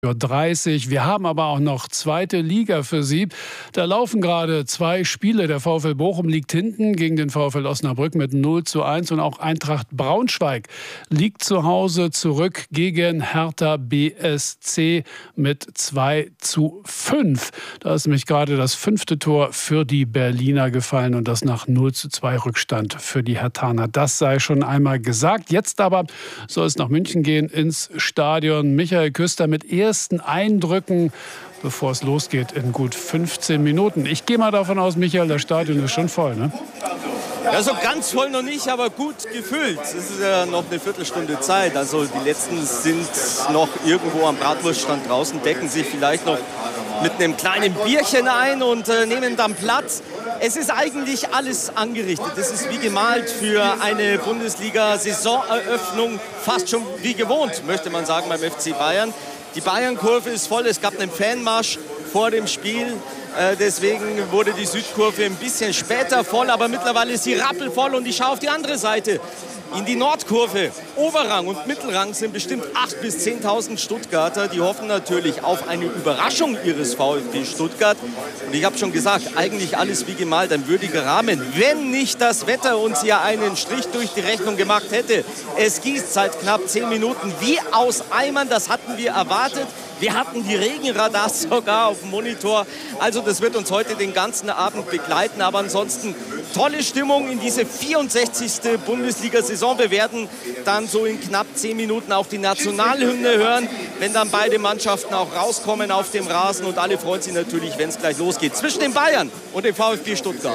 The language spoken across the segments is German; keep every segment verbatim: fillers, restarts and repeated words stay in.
Uhr dreißig. Wir haben aber auch noch zweite Liga für Sie. Da laufen gerade zwei Spiele. Der VfL Bochum liegt hinten gegen den VfL Osnabrück mit null zu eins und auch Eintracht Braunschweig liegt zu Hause zurück gegen Hertha B S C mit zwei zu fünf. Da ist nämlich gerade das fünfte Tor für die Berliner gefallen und das nach null zu zwei Rückstand für die Herthaner. Das sei schon einmal gesagt. Jetzt aber soll es nach München gehen ins Stadion. Michael Küster mit ersten Eindrücken, bevor es losgeht in gut fünfzehn Minuten. Ich gehe mal davon aus, Michael, das Stadion ist schon voll, ne? Ja, so ganz voll noch nicht, aber gut gefüllt. Es ist ja noch eine Viertelstunde Zeit. Also die letzten sind noch irgendwo am Bratwurststand draußen, decken sich vielleicht noch mit einem kleinen Bierchen ein und äh, nehmen dann Platz. Es ist eigentlich alles angerichtet. Es ist wie gemalt für eine Bundesliga-Saisoneröffnung, fast schon wie gewohnt, möchte man sagen, beim F C Bayern. Die Bayern-Kurve ist voll. Es gab einen Fanmarsch vor dem Spiel. Äh, deswegen wurde die Südkurve ein bisschen später voll, aber mittlerweile ist sie rappelvoll. Und ich schaue auf die andere Seite, in die Nordkurve. Oberrang und Mittelrang sind bestimmt achttausend bis zehntausend Stuttgarter. Die hoffen natürlich auf eine Überraschung ihres VfB Stuttgart. Und ich habe schon gesagt, eigentlich alles wie gemalt, ein würdiger Rahmen. Wenn nicht das Wetter uns ja einen Strich durch die Rechnung gemacht hätte. Es gießt seit knapp zehn Minuten wie aus Eimern, das hatten wir erwartet. Wir hatten die Regenradars sogar auf dem Monitor. Also das wird uns heute den ganzen Abend begleiten. Aber ansonsten tolle Stimmung in diese vierundsechzigste Bundesliga-Saison. Wir werden dann so in knapp zehn Minuten auch die Nationalhymne hören, wenn dann beide Mannschaften auch rauskommen auf dem Rasen. Und alle freuen sich natürlich, wenn es gleich losgeht. Zwischen den Bayern und dem VfB Stuttgart.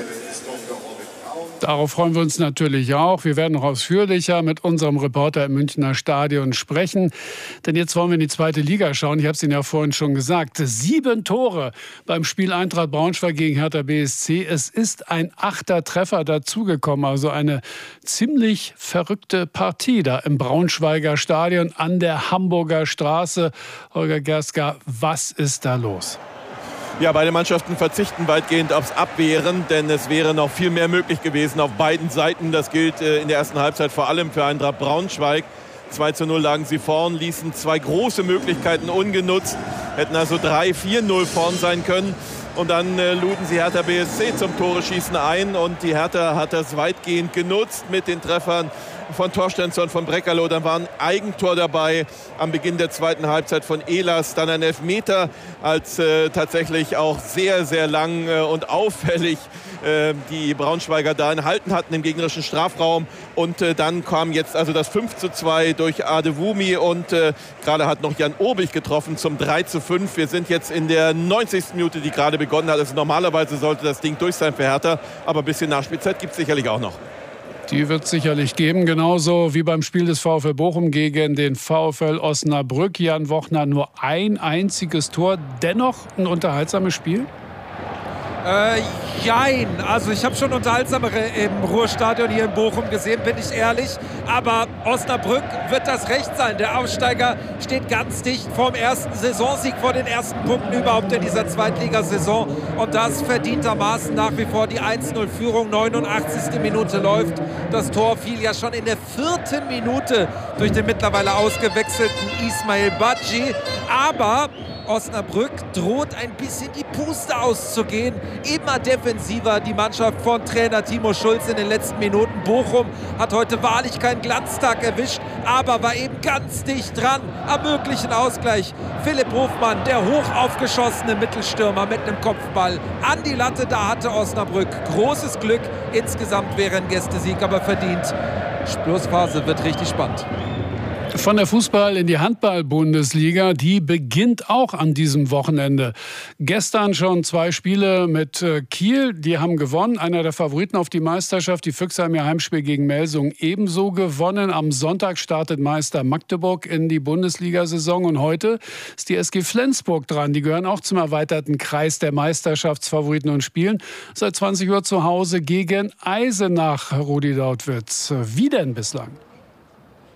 Darauf freuen wir uns natürlich auch. Wir werden noch ausführlicher mit unserem Reporter im Münchner Stadion sprechen. Denn jetzt wollen wir in die zweite Liga schauen. Ich habe es Ihnen ja vorhin schon gesagt. Sieben Tore beim Spiel Eintracht Braunschweig gegen Hertha B S C. Es ist ein achter Treffer dazugekommen. Also eine ziemlich verrückte Partie da im Braunschweiger Stadion an der Hamburger Straße. Holger Gerska, was ist da los? Ja, beide Mannschaften verzichten weitgehend aufs Abwehren, denn es wäre noch viel mehr möglich gewesen auf beiden Seiten. Das gilt äh, in der ersten Halbzeit vor allem für Eintracht Braunschweig. zwei zu null lagen sie vorn, ließen zwei große Möglichkeiten ungenutzt, hätten also drei vier null vorn sein können. Und dann äh, luden sie Hertha B S C zum Tore-Schießen ein und die Hertha hat das weitgehend genutzt mit den Treffern von Torstensson, von Breckerloh. Dann war ein Eigentor dabei am Beginn der zweiten Halbzeit von Ehlers. Dann ein Elfmeter, als äh, tatsächlich auch sehr, sehr lang äh, und auffällig äh, die Braunschweiger da enthalten hatten im gegnerischen Strafraum. Und äh, dann kam jetzt also das fünf zu zwei durch Adewumi und äh, gerade hat noch Jan Obich getroffen zum drei zu fünf. Wir sind jetzt in der neunzigsten Minute, die gerade begonnen hat. Also normalerweise sollte das Ding durch sein für Hertha, aber ein bisschen Nachspielzeit gibt es sicherlich auch noch. Die wird es sicherlich geben, genauso wie beim Spiel des VfL Bochum gegen den VfL Osnabrück. Jan Wochner nur ein einziges Tor, dennoch ein unterhaltsames Spiel? Äh, jein. Also ich habe schon unterhaltsamere im Ruhrstadion hier in Bochum gesehen, bin ich ehrlich. Aber Osnabrück wird das Recht sein. Der Aufsteiger steht ganz dicht vorm ersten Saisonsieg, vor den ersten Punkten überhaupt in dieser Zweitligasaison. Und das verdientermaßen nach wie vor die eins null Führung. neunundachtzigste Minute läuft. Das Tor fiel ja schon in der vierten Minute durch den mittlerweile ausgewechselten Ismail Badji. Aber Osnabrück droht ein bisschen die Puste auszugehen. Immer defensiver die Mannschaft von Trainer Timo Schulz in den letzten Minuten. Bochum hat heute wahrlich keinen Glanztag erwischt, aber war eben ganz dicht dran am möglichen Ausgleich. Philipp Hofmann, der hoch aufgeschossene Mittelstürmer mit einem Kopfball an die Latte. Da hatte Osnabrück großes Glück. Insgesamt wäre ein Gästesieg aber verdient. Schlussphase wird richtig spannend. Von der Fußball in die Handball-Bundesliga, die beginnt auch an diesem Wochenende. Gestern schon zwei Spiele mit Kiel, die haben gewonnen. Einer der Favoriten auf die Meisterschaft. Die Füchse haben ihr Heimspiel gegen Melsung ebenso gewonnen. Am Sonntag startet Meister Magdeburg in die Bundesliga-Saison. Und heute ist die S G Flensburg dran. Die gehören auch zum erweiterten Kreis der Meisterschaftsfavoriten und spielen seit zwanzig Uhr zu Hause gegen Eisenach. Rudi Dautwitz, wie denn bislang?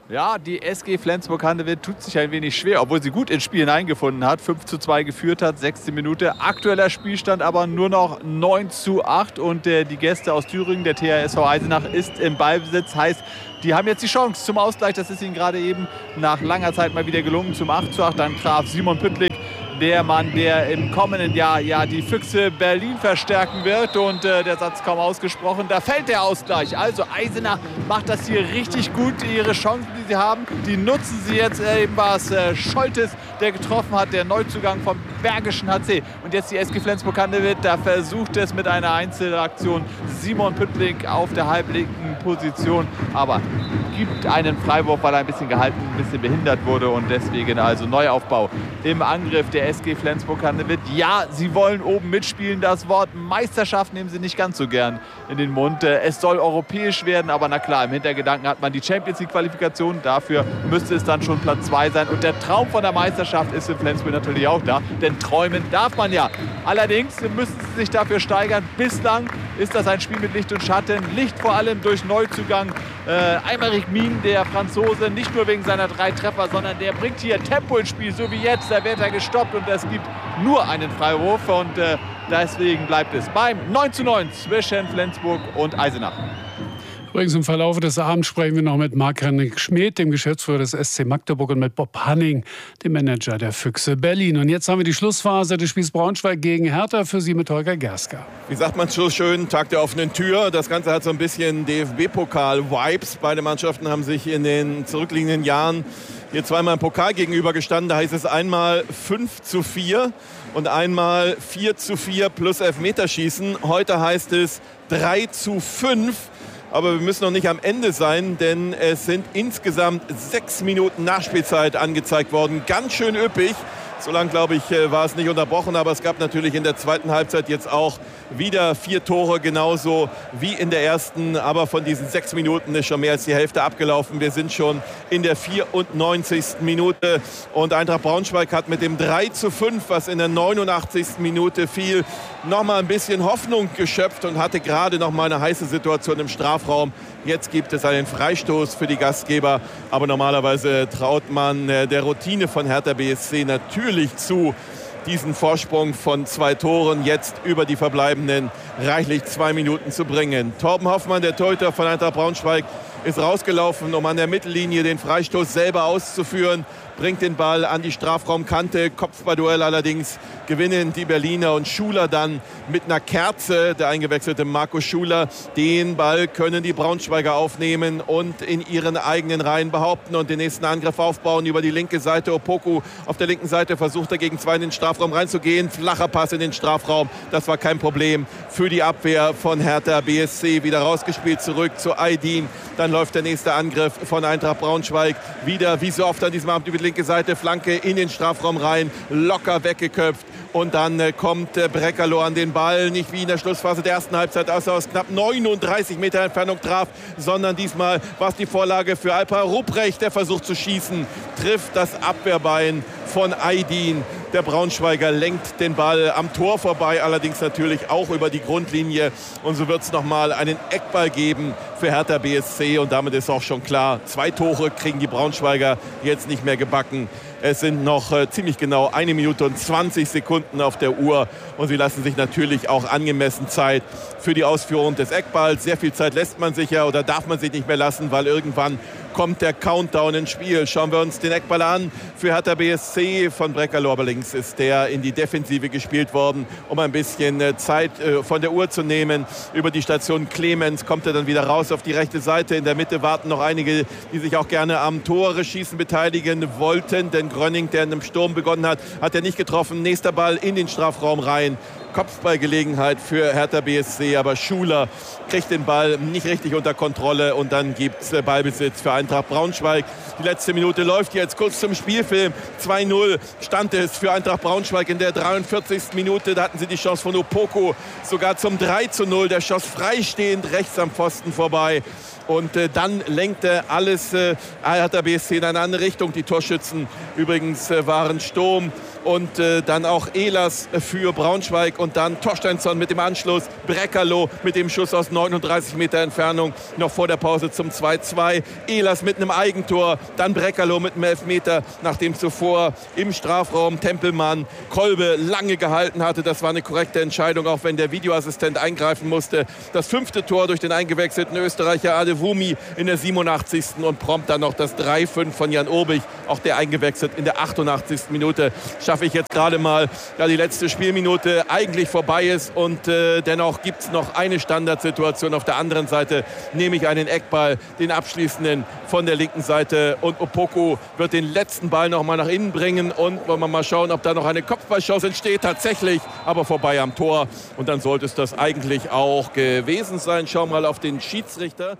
Ja, die S G Flensburg-Handewitt tut sich ein wenig schwer, obwohl sie gut ins Spiel hineingefunden hat. fünf zu zwei geführt hat, sechste Minute. Aktueller Spielstand aber nur noch neun zu acht. Und äh, die Gäste aus Thüringen, der T H S V Eisenach, ist im Ballbesitz. Heißt, die haben jetzt die Chance zum Ausgleich. Das ist ihnen gerade eben nach langer Zeit mal wieder gelungen. Zum acht zu acht dann traf Simon Püttlik, der Mann, der im kommenden Jahr ja die Füchse Berlin verstärken wird. Und äh, der Satz kaum ausgesprochen, da fällt der Ausgleich. Also Eisenach macht das hier richtig gut. Ihre Chancen, die sie haben, die nutzen sie jetzt. Äh, eben war es äh, Scholtes, der getroffen hat, der Neuzugang vom Bergischen H C. Und jetzt die S G Flensburg-Handewitt, da versucht es mit einer Einzelaktion Simon Püttlik auf der halblinken Position. Aber gibt einen Freiwurf, weil er ein bisschen gehalten, ein bisschen behindert wurde. Und deswegen also Neuaufbau im Angriff der S G Flensburg-Handewitt. Ja, sie wollen oben mitspielen. Das Wort Meisterschaft nehmen sie nicht ganz so gern in den Mund. Es soll europäisch werden, aber na klar, im Hintergedanken hat man die Champions-League-Qualifikation. Dafür müsste es dann schon Platz zwei sein. Und der Traum von der Meisterschaft ist in Flensburg natürlich auch da. Denn träumen darf man ja. Allerdings müssen sie sich dafür steigern. Bislang ist das ein Spiel mit Licht und Schatten. Licht vor allem durch Neuzugang äh, Aymeric Mien, der Franzose. Nicht nur wegen seiner drei Treffer, sondern der bringt hier Tempo ins Spiel. So wie jetzt, da wird er gestoppt und es gibt nur einen Freiwurf. Und äh, deswegen bleibt es beim neun zu neun zwischen Flensburg und Eisenach. Übrigens im Verlauf des Abends sprechen wir noch mit Marc-Henrik Schmidt, dem Geschäftsführer des S C Magdeburg, und mit Bob Hanning, dem Manager der Füchse Berlin. Und jetzt haben wir die Schlussphase des Spiels Braunschweig gegen Hertha, für Sie mit Holger Gerska. Wie sagt man so schön, Tag der offenen Tür. Das Ganze hat so ein bisschen D F B-Pokal-Vibes. Beide Mannschaften haben sich in den zurückliegenden Jahren hier zweimal im Pokal gegenüber gestanden. Da heißt es einmal fünf zu vier und einmal vier zu vier plus Elfmeterschießen. Heute heißt es drei zu fünf. Aber wir müssen noch nicht am Ende sein, denn es sind insgesamt sechs Minuten Nachspielzeit angezeigt worden. Ganz schön üppig. So lange, glaube ich, war es nicht unterbrochen. Aber es gab natürlich in der zweiten Halbzeit jetzt auch wieder vier Tore, genauso wie in der ersten. Aber von diesen sechs Minuten ist schon mehr als die Hälfte abgelaufen. Wir sind schon in der vierundneunzigsten Minute. Und Eintracht Braunschweig hat mit dem drei zu fünf, was in der neunundachtzigsten Minute fiel, noch mal ein bisschen Hoffnung geschöpft und hatte gerade noch mal eine heiße Situation im Strafraum. Jetzt gibt es einen Freistoß für die Gastgeber. Aber normalerweise traut man der Routine von Hertha B S C natürlich zu, diesen Vorsprung von zwei Toren jetzt über die verbleibenden reichlich zwei Minuten zu bringen. Torben Hoffmann, der Torhüter von Eintracht Braunschweig, ist rausgelaufen, um an der Mittellinie den Freistoß selber auszuführen. Bringt den Ball an die Strafraumkante. Kopfballduell allerdings gewinnen die Berliner und Schuler dann mit einer Kerze, der eingewechselte Marco Schuler. Den Ball können die Braunschweiger aufnehmen und in ihren eigenen Reihen behaupten und den nächsten Angriff aufbauen über die linke Seite. Opoku auf der linken Seite versucht er gegen zwei in den Strafraum reinzugehen. Flacher Pass in den Strafraum. Das war kein Problem für die Abwehr von Hertha B S C. Wieder rausgespielt zurück zu Aydin. Dann läuft der nächste Angriff von Eintracht Braunschweig. Wieder, wie so oft an diesem Abend, über die linke Seite, Flanke in den Strafraum rein. Locker weggeköpft. Und dann äh, kommt äh, Brekalo an den Ball. Nicht wie in der Schlussphase der ersten Halbzeit, als er aus knapp neununddreißig Meter Entfernung traf, sondern diesmal war es die Vorlage für Alper Rupprecht, der versucht zu schießen. Trifft das Abwehrbein von Aydin. Der Braunschweiger lenkt den Ball am Tor vorbei, allerdings natürlich auch über die Grundlinie. Und so wird es nochmal einen Eckball geben für Hertha B S C. Und damit ist auch schon klar, zwei Tore kriegen die Braunschweiger jetzt nicht mehr gebacken. Es sind noch äh, ziemlich genau eine Minute und zwanzig Sekunden auf der Uhr. Und sie lassen sich natürlich auch angemessen Zeit für die Ausführung des Eckballs. Sehr viel Zeit lässt man sich ja oder darf man sich nicht mehr lassen, weil irgendwann kommt der Countdown ins Spiel. Schauen wir uns den Eckball an für Hertha B S C. Von Brekalo aber links ist der in die Defensive gespielt worden, um ein bisschen äh, Zeit äh, von der Uhr zu nehmen. Über die Station Clemens kommt er dann wieder raus auf die rechte Seite. In der Mitte warten noch einige, die sich auch gerne am Tore-Schießen beteiligen wollten. Denn Gröning, der in einem Sturm begonnen hat, hat er nicht getroffen. Nächster Ball in den Strafraum rein. Kopfballgelegenheit für Hertha B S C, aber Schuler kriegt den Ball nicht richtig unter Kontrolle und dann gibt es Ballbesitz für Eintracht Braunschweig. Die letzte Minute läuft jetzt kurz zum Spielfilm. zwei null stand es für Eintracht Braunschweig in der dreiundvierzigsten Minute. Da hatten sie die Chance von Opoku sogar zum drei zu null. Der schoss freistehend rechts am Pfosten vorbei. Und äh, dann lenkte alles äh, Hertha B S C in eine andere Richtung. Die Torschützen übrigens äh, waren Sturm und äh, dann auch Ehlers für Braunschweig und dann Torsteinsson mit dem Anschluss, Breckerloh mit dem Schuss aus neununddreißig Meter Entfernung noch vor der Pause zum zwei zu zwei. Ehlers mit einem Eigentor, dann Breckerloh mit einem Elfmeter, nachdem zuvor im Strafraum Tempelmann Kolbe lange gehalten hatte. Das war eine korrekte Entscheidung, auch wenn der Videoassistent eingreifen musste. Das fünfte Tor durch den eingewechselten Österreicher Adewumi in der siebenundachtzigsten und prompt dann noch das drei fünf von Jan Urbich, auch der eingewechselt in der achtundachtzigsten Minute. Schaffe ich jetzt gerade mal, da die letzte Spielminute eigentlich vorbei ist und äh, dennoch gibt es noch eine Standardsituation. Auf der anderen Seite nehme ich einen Eckball, den abschließenden von der linken Seite und Opoku wird den letzten Ball noch mal nach innen bringen und wollen wir mal schauen, ob da noch eine Kopfballchance entsteht. Tatsächlich, aber vorbei am Tor und dann sollte es das eigentlich auch gewesen sein. Schauen wir mal auf den Schiedsrichter.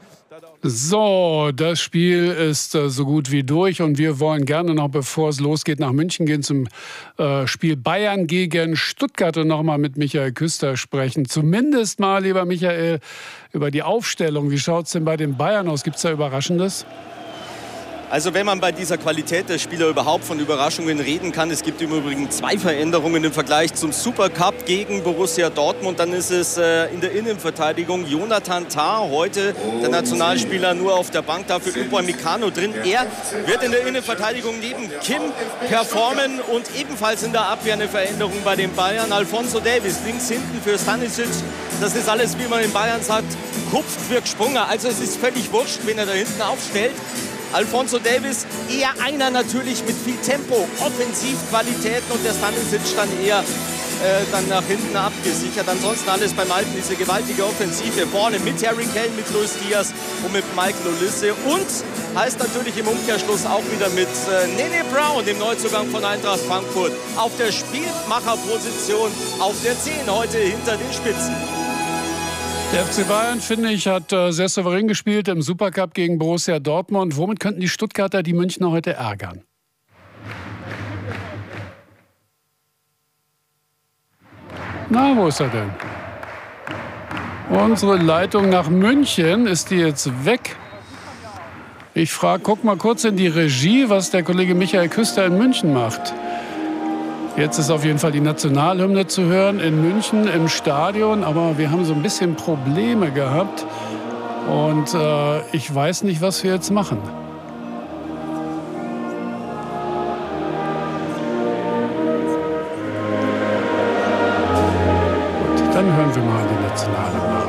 So, das Spiel ist äh, so gut wie durch und wir wollen gerne noch, bevor es losgeht, nach München gehen zum äh, Spiel Bayern gegen Stuttgart und noch mal mit Michael Küster sprechen. Zumindest mal, lieber Michael, über die Aufstellung. Wie schaut es denn bei den Bayern aus? Gibt es da Überraschendes? Also wenn man bei dieser Qualität der Spieler überhaupt von Überraschungen reden kann, es gibt im Übrigen zwei Veränderungen im Vergleich zum Supercup gegen Borussia Dortmund. Dann ist es äh, in der Innenverteidigung Jonathan Tah, heute der Nationalspieler, nur auf der Bank, dafür Upamecano drin. Er wird in der Innenverteidigung neben Kim performen und ebenfalls in der Abwehr eine Veränderung bei den Bayern. Alphonso Davies links hinten für Stanisic. Das ist alles, wie man in Bayern sagt, kupft für Gsprunga. Also es ist völlig wurscht, wen er da hinten aufstellt. Alphonso Davies eher einer natürlich mit viel Tempo, Offensivqualitäten und der Stanisic dann eher äh, dann nach hinten abgesichert. Ansonsten alles beim Alten, diese gewaltige Offensive vorne mit Harry Kane, mit Luis Diaz und mit Michael Olise und heißt natürlich im Umkehrschluss auch wieder mit äh, Nene Brown, dem Neuzugang von Eintracht Frankfurt, auf der Spielmacherposition auf der zehn heute hinter den Spitzen. Der F C Bayern, finde ich, hat äh, sehr souverän gespielt im Supercup gegen Borussia Dortmund. Womit könnten die Stuttgarter die Münchner heute ärgern? Na, wo ist er denn? Unsere Leitung nach München, ist die jetzt weg? Ich frage, guck mal kurz in die Regie, was der Kollege Michael Küster in München macht. Jetzt ist auf jeden Fall die Nationalhymne zu hören in München im Stadion, aber wir haben so ein bisschen Probleme gehabt und äh, ich weiß nicht, was wir jetzt machen. Gut, dann hören wir mal die Nationalhymne.